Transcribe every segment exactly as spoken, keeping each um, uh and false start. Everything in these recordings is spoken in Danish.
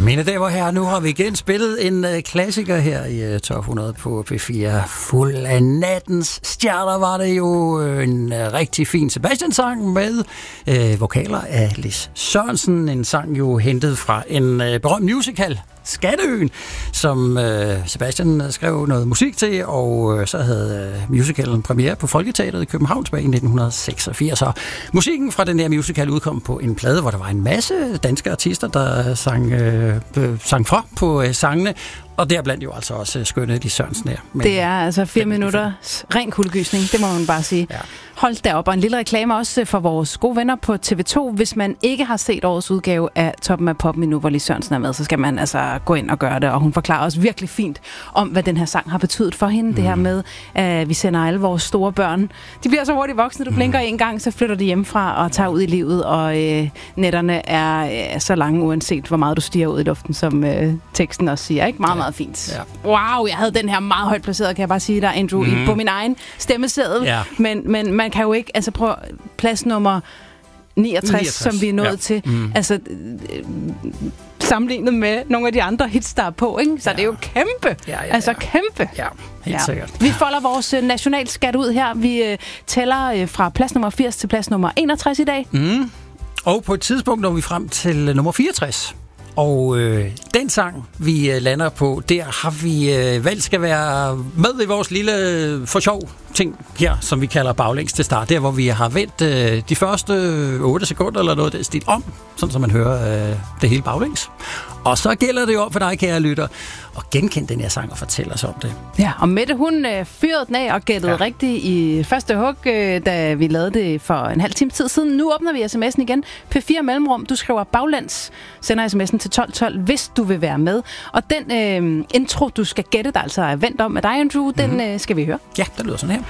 Mine damer og herrer, nu har vi igen spillet en uh, klassiker her i uh, Top hundrede på P fire. Fuld af nattens stjerner var det jo en uh, rigtig fin Sebastian-sang med uh, vokaler af Lis Sørensen. En sang jo hentet fra en uh, berømt musical, Skatteøen, som øh, Sebastian skrev noget musik til, og øh, så havde øh, musicalen premiere på Folketeatret i København tilbage i nitten seksogfirs. Og musikken fra den her musical udkom på en plade, hvor der var en masse danske artister, der sang, øh, sang fra på øh, sangene, og deriblandt jo altså også skønne Lis Sørensen her. Det er altså fire minutter ren kuldegysning, det må man bare sige. Ja. Hold derop, og en lille reklame også for vores gode venner på T V to. Hvis man ikke har set årets udgave af Toppen af Poppen endnu, hvor Lis Sørensen er med, så skal man altså gå ind og gøre det. Og hun forklarer også virkelig fint om, hvad den her sang har betydet for hende. Mm. Det her med, at vi sender alle vores store børn. De bliver så hurtigt voksne, du blinker mm. en gang, så flytter de hjemmefra og tager ud i livet. Og øh, netterne er øh, så lange, uanset hvor meget du stiger ud i luften, som øh, teksten også siger. Ikke? Meget, ja. meget fint. Ja. Wow, jeg havde den her meget højt placeret, kan jeg bare sige dig, Andrew, mm. på min egen stemmeseddel. Ja. Men, men man kan jo ikke, altså prøv plads nummer niogtres, niogtres. Som vi er nået ja. til, mm. altså øh, sammenlignet med nogle af de andre hits, der er på, ikke? Så ja. det er jo kæmpe, ja, ja, ja. altså kæmpe. Ja, helt ja. sikkert. Vi folder vores øh, nationalskat ud her. Vi øh, tæller øh, fra plads nummer firs til plads nummer enogtres i dag. Mm. Og på et tidspunkt når vi frem til øh, nummer fireogtres. Og øh, den sang, vi øh, lander på, der har vi øh, valgt skal være med i vores lille øh, for sjov ting her, som vi kalder baglæns til start. Der, hvor vi har vendt øh, de første otte sekunder eller noget der stil om, sådan så man hører øh, det hele baglæns. Og så gælder det jo for dig, kære lytter, at genkende den her sang og fortælle os om det. Ja, og Mette, hun øh, fyrede den af og gættede ja. rigtigt i første hug, øh, da vi lavede det for en halv time tid siden. Nu åbner vi sms'en igen. P fire mellemrum, du skriver baglæns, sender sms'en til tolv tolv, hvis du vil være med. Og den øh, intro, du skal gætte, der altså er vendt om med dig, Andrew, den mm-hmm. øh, skal vi høre. Ja, det lyder sådan her.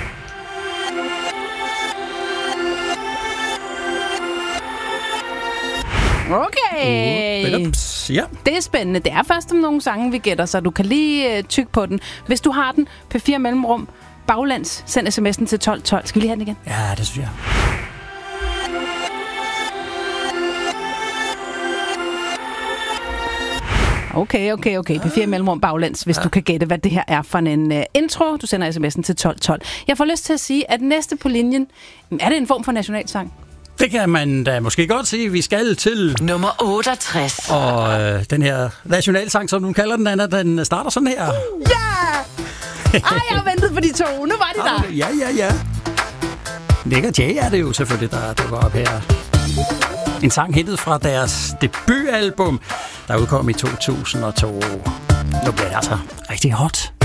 Okay. Uh, ja. Det er spændende. Det er først om nogle sange, vi gætter, så du kan lige uh, tykke på den. Hvis du har den, P fire mellemrum, baglands, send sms'en til tolv tolv. Skal vi lige have den igen? Ja, det synes jeg. Okay, okay, okay. P fire mellemrum baglands, hvis ja. du kan gætte, hvad det her er for en uh, intro. Du sender sms'en til tolv tolv. Jeg får lyst til at sige, at næste på linjen, er det en form for nationalsang? Det kan man da måske godt sige. Vi skal til nummer otteogtres. Og øh, den her nationalsang, som du kalder den, Anna, den starter sådan her. Ja! Ej, jeg har ventet på de to. Nu var de der. Ja, ja, ja. Nick og Jay er det jo selvfølgelig, der dukker op her. En sang hentet fra deres debutalbum, der udkom i to tusind og to. Nu bliver det altså rigtig hot.